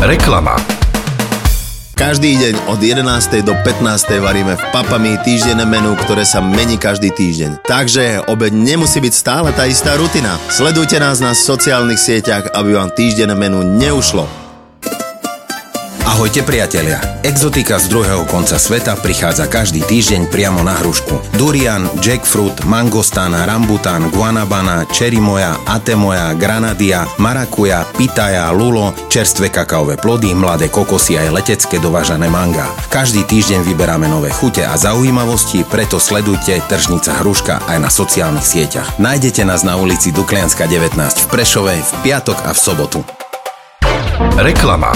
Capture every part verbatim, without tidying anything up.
Reklama. Každý deň od jedenástej do pätnástej varíme v Papami týždenné menu, ktoré sa mení každý týždeň. Takže obeď nemusí byť stále tá istá rutina. Sledujte nás na sociálnych sieťach, aby vám týždenné menu neušlo. Ahojte priatelia, exotika z druhého konca sveta prichádza každý týždeň priamo na hrušku. Durian, jackfruit, mangostán, rambután, guanabana, čerimoja, atemoja, granadia, marakuja, pitaja, lulo, čerstvé kakaové plody, mladé kokosy aj letecké dovážané manga. Každý týždeň vyberáme nové chute a zaujímavosti, preto sledujte Tržnica Hruška aj na sociálnych sieťach. Nájdete nás na ulici Duklianska devätnásť v Prešove v piatok a v sobotu. Reklama.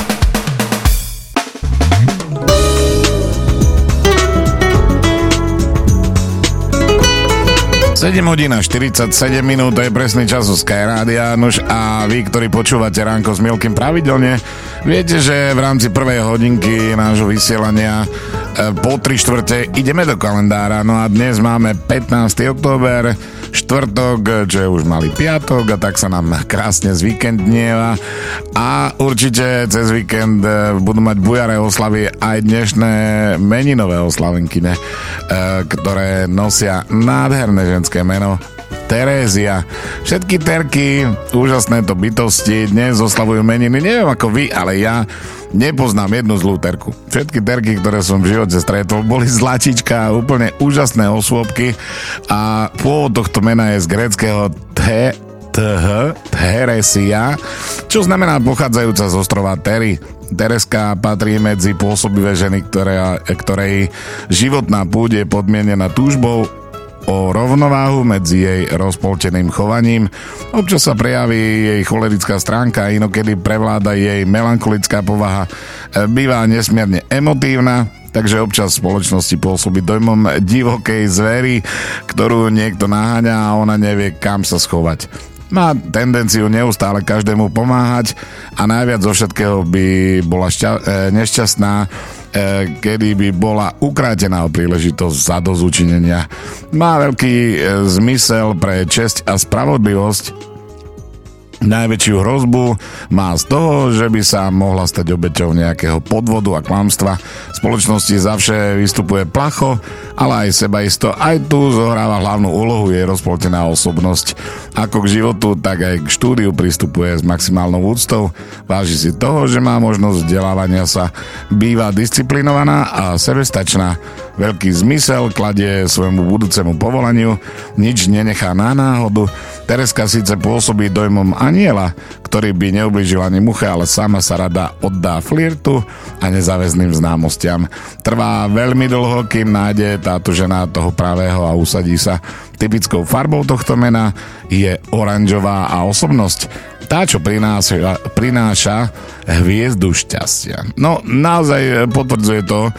sedem hodín a štyridsaťsedem minút, to je presný čas zo Sky Rádia. Nož a vy, ktorí počúvate Ránko s Milkym pravidelne, viete, že v rámci prvej hodinky nášho vysielania po tri štvrte ideme do kalendára. No a dnes máme pätnásteho október, štvrtok, čo je už malý piatok, a tak sa nám krásne z víkendnieva. A určite cez víkend budú mať bujaré oslavy aj dnešné meninové oslavenkyne, ktoré nosia nádherné ženské meno Terézia. Všetky terky, úžasné to bytosti, dnes oslavujú meniny. Neviem ako vy, ale ja nepoznám jednu zlú terku. Všetky terky, ktoré som v živote stretol, boli zlatička, úplne úžasné osôbky a pôvod tohto mena je z gréckeho te, th, Teresia, čo znamená pochádzajúca z ostrova Tery. Tereska patrí medzi pôsobivé ženy, ktoré, ktorej životná púť je podmienená túžbou o rovnováhu medzi jej rozpolteným chovaním. Občas sa prejaví jej cholerická stránka, inokedy prevláda jej melancholická povaha. Býva nesmierne emotívna, takže občas v spoločnosti pôsobí dojmom divokej zvery, ktorú niekto naháňa a ona nevie, kam sa schovať. Má tendenciu neustále každému pomáhať a najviac zo všetkého by bola šťa- nešťastná, kedy by bola ukrátená o príležitosť zadozučinenia. Má veľký zmysel pre česť a spravodlivosť. Najväčšiu hrozbu má z toho, že by sa mohla stať obeťou nejakého podvodu a klamstva. V spoločnosti zavše vystupuje placho, ale aj sebaisto. Aj tu zohráva hlavnú úlohu jej rozpoltená osobnosť. Ako k životu, tak aj k štúdiu pristupuje s maximálnou úctou. Váži si toho, že má možnosť vzdelávania sa, býva disciplinovaná a sebestačná. Veľký zmysel kladie svojmu budúcemu povolaniu, nič nenechá na náhodu. Tereska síce pôsobí dojmom aniela, ktorý by neublížil ani muche, ale sama sa rada oddá flirtu a nezáväzným známostiam. Trvá veľmi dlho, kým nájde táto žena toho pravého a usadí sa. Typickou farbou tohto mena je oranžová a osobnosť tá, čo prináša, prináša hviezdu šťastia. No, naozaj potvrdzuje to, e,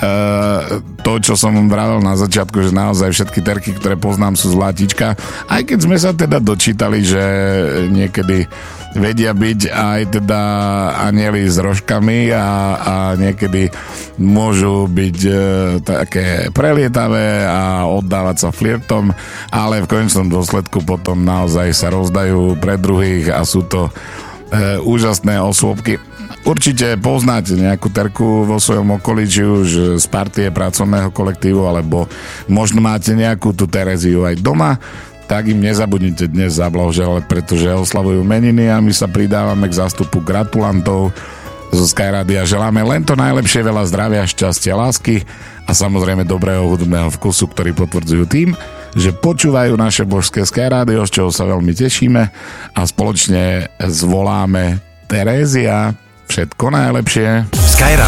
to, čo som vravel na začiatku, že naozaj všetky terky, ktoré poznám, sú zlatička. Aj keď sme sa teda dočítali, že niekedy vedia byť aj teda anieli s rožkami a, a niekedy môžu byť e, také prelietavé a oddávať sa flirtom, ale v konečnom dôsledku potom naozaj sa rozdajú pre druhých a sú to e, úžasné osôbky. Určite poznáte nejakú terku vo svojom okolí, či už z partie pracovného kolektívu, alebo možno máte nejakú tú Tereziu aj doma, tak im nezabudnite dnes zablahoželať, pretože oslavujú meniny a my sa pridávame k zástupu gratulantov zo Sky Rádia. Želáme len to najlepšie, veľa zdravia, šťastia, lásky a samozrejme dobrého hudobného vkusu, ktorý potvrdzujú tým, že počúvajú naše božské Sky Rádio, z čoho sa veľmi tešíme a spoločne zvoláme Terézia. Všetko najlepšie. Sky Rádio.